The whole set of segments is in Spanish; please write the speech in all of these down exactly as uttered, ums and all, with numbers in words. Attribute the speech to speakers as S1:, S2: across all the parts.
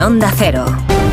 S1: Onda Cero.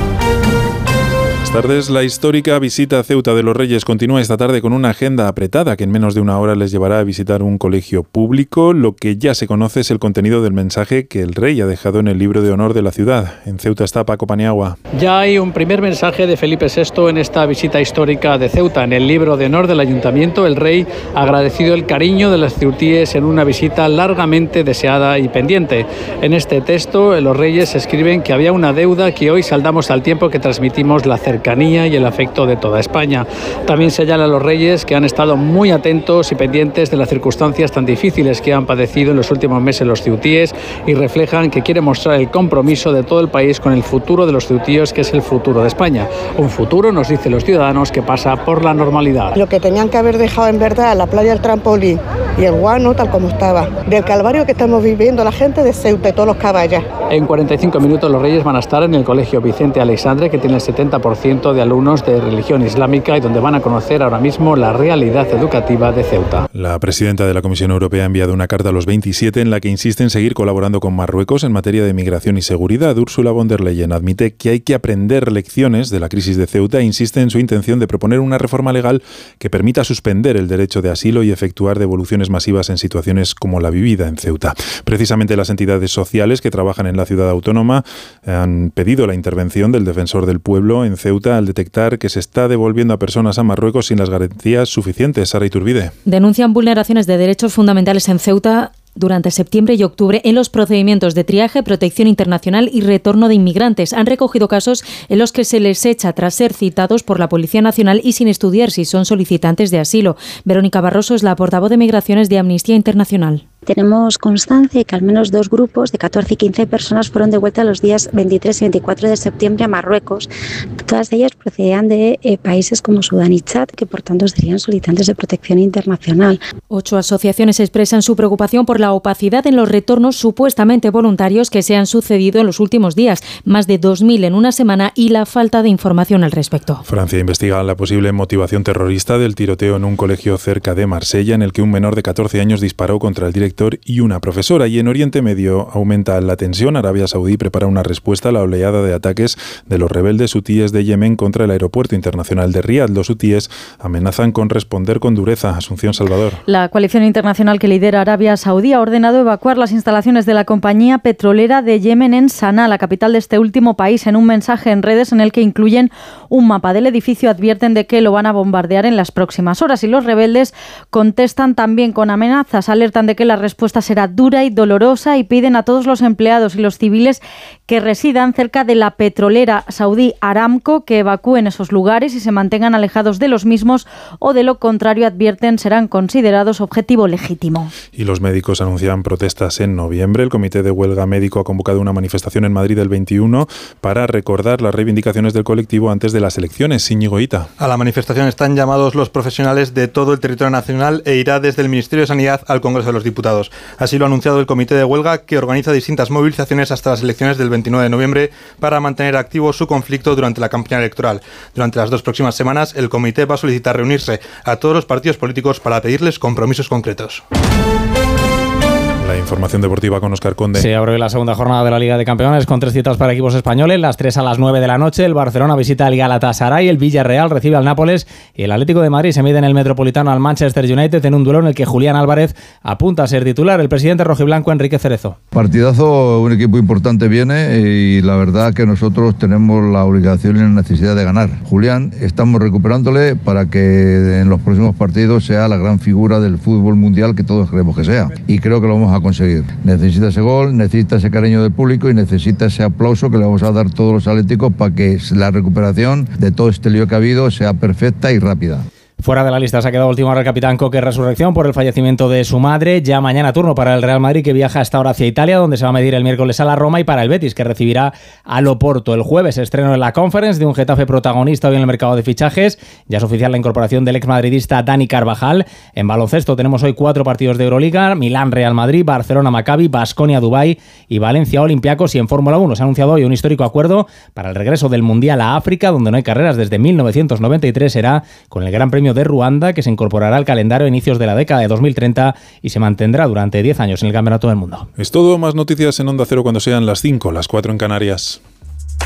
S2: Buenas tardes. La histórica visita a Ceuta de los Reyes continúa esta tarde con una agenda apretada que en menos de una hora les llevará a visitar un colegio público. Lo que ya se conoce es el contenido del mensaje que el rey ha dejado en el libro de honor de la ciudad. En Ceuta está Paco Paniagua.
S3: Ya hay un primer mensaje de Felipe sexto en esta visita histórica de Ceuta. En el libro de honor del ayuntamiento, el rey ha agradecido el cariño de las ceutíes en una visita largamente deseada y pendiente. En este texto, los reyes escriben que había una deuda que hoy saldamos al tiempo que transmitimos la cercanía y el afecto de toda España. También señala a los reyes que han estado muy atentos y pendientes de las circunstancias tan difíciles que han padecido en los últimos meses los ceutíes y reflejan que quiere mostrar el compromiso de todo el país con el futuro de los ceutíes, que es el futuro de España. Un futuro, nos dicen los ciudadanos, que pasa por la normalidad.
S4: Lo que tenían que haber dejado en verdad, la playa del trampolín y el guano tal como estaba, del calvario que estamos viviendo la gente de Ceuta y todos los caballos.
S3: En cuarenta y cinco minutos los reyes van a estar en el colegio Vicente Aleixandre, que tiene el setenta por ciento de alumnos de religión islámica y donde van a conocer ahora mismo la realidad educativa de Ceuta.
S2: La presidenta de la Comisión Europea ha enviado una carta a los veintisiete en la que insiste en seguir colaborando con Marruecos en materia de migración y seguridad. Ursula von der Leyen admite que hay que aprender lecciones de la crisis de Ceuta e insiste en su intención de proponer una reforma legal que permita suspender el derecho de asilo y efectuar devoluciones masivas en situaciones como la vivida en Ceuta. Precisamente las entidades sociales que trabajan en la ciudad autónoma han pedido la intervención del defensor del pueblo en Ceuta al detectar que se está devolviendo a personas a Marruecos sin las garantías suficientes. Sara Iturbide.
S5: Denuncian vulneraciones de derechos fundamentales en Ceuta durante septiembre y octubre en los procedimientos de triaje, protección internacional y retorno de inmigrantes. Han recogido casos en los que se les echa tras ser citados por la Policía Nacional y sin estudiar si son solicitantes de asilo. Verónica Barroso es la portavoz de Migraciones de Amnistía Internacional.
S6: Tenemos constancia de que al menos dos grupos de catorce y quince personas fueron devueltas los días veintitrés y veinticuatro de septiembre a Marruecos. Todas ellas procedían de eh, países como Sudán y Chad, que por tanto serían solicitantes de protección internacional.
S5: Ocho asociaciones expresan su preocupación por la opacidad en los retornos supuestamente voluntarios que se han sucedido en los últimos días, más de dos mil en una semana, y la falta de información al respecto.
S2: Francia investiga la posible motivación terrorista del tiroteo en un colegio cerca de Marsella, en el que un menor de catorce años disparó contra el director y una profesora. Y en Oriente Medio aumenta la tensión. Arabia Saudí prepara una respuesta a la oleada de ataques de los rebeldes hutíes de Yemen contra el aeropuerto internacional de Riad. Los hutíes amenazan con responder con dureza. Asunción Salvador.
S7: La coalición internacional que lidera Arabia Saudí ha ordenado evacuar las instalaciones de la compañía petrolera de Yemen en Sanaa, la capital de este último país. En un mensaje en redes en el que incluyen un mapa del edificio, advierten de que lo van a bombardear en las próximas horas, y los rebeldes contestan también con amenazas. Alertan de que la respuesta será dura y dolorosa y piden a todos los empleados y los civiles que residan cerca de la petrolera saudí Aramco que evacúen esos lugares y se mantengan alejados de los mismos, o de lo contrario, advierten, serán considerados objetivo legítimo.
S2: Y los médicos anuncian protestas en noviembre. El Comité de Huelga Médico ha convocado una manifestación en Madrid el veintiuno para recordar las reivindicaciones del colectivo antes de las elecciones. Íñigo Hita.
S8: A la manifestación están llamados los profesionales de todo el territorio nacional e irá desde el Ministerio de Sanidad al Congreso de los Diputados. Así lo ha anunciado el Comité de Huelga, que organiza distintas movilizaciones hasta las elecciones del veintinueve de noviembre para mantener activo su conflicto durante la campaña electoral. Durante las dos próximas semanas, el comité va a solicitar reunirse a todos los partidos políticos para pedirles compromisos concretos.
S2: La información deportiva con Óscar Conde.
S9: Se abre la segunda jornada de la Liga de Campeones con tres citas para equipos españoles. Las tres a las nueve de la noche. El Barcelona visita al Galatasaray, el Villarreal recibe al Nápoles y el Atlético de Madrid se mide en el Metropolitano al Manchester United en un duelo en el que Julián Álvarez apunta a ser titular. El presidente rojiblanco, Enrique Cerezo.
S10: Partidazo, un equipo importante viene y la verdad que nosotros tenemos la obligación y la necesidad de ganar. Julián, estamos recuperándole para que en los próximos partidos sea la gran figura del fútbol mundial que todos queremos que sea. Y creo que lo vamos a conseguir. Necesita ese gol, necesita ese cariño del público y necesita ese aplauso que le vamos a dar todos los atléticos para que la recuperación de todo este lío que ha habido sea perfecta y rápida.
S9: Fuera de la lista se ha quedado último el capitán Coque Resurrección por el fallecimiento de su madre. Ya mañana turno para el Real Madrid, que viaja hasta ahora hacia Italia, donde se va a medir el miércoles a la Roma, y para el Betis, que recibirá al Oporto. El jueves estreno en la Conference de un Getafe protagonista hoy en el mercado de fichajes. Ya es oficial la incorporación del exmadridista Dani Carvajal. En baloncesto tenemos hoy cuatro partidos de Euroliga: Milán Real Madrid, Barcelona Maccabi, Baskonia Dubái y Valencia Olympiacos. Y en Fórmula uno se ha anunciado hoy un histórico acuerdo para el regreso del Mundial a África, donde no hay carreras desde mil novecientos noventa y tres. Será con el Gran Premio de Ruanda, que se incorporará al calendario a inicios de la década de dos mil treinta y se mantendrá durante diez años en el Campeonato del Mundo.
S2: Es todo. Más noticias en Onda Cero cuando sean las cinco, las cuatro en Canarias.